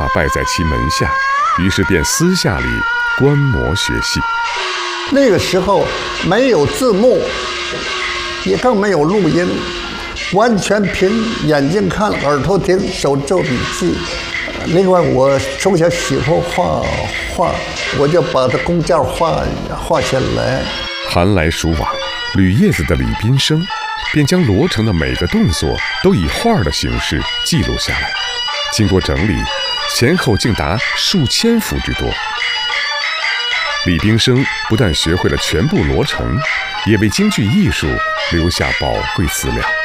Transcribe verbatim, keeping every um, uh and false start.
拜在其门下，于是便私下里观摩学戏。 那个时候没有字幕，也更没有录音，完全凭眼睛看、耳朵听、手做笔记。另外，我从小喜欢画画，我就把这工件画画下来。 寒来暑往，捋叶子的李宾生便将罗成的每个动作都以画的形式记录下来。经过整理，前后竟达数千幅之多。李宾生不但学会了全部罗成，也为京剧艺术留下宝贵资料。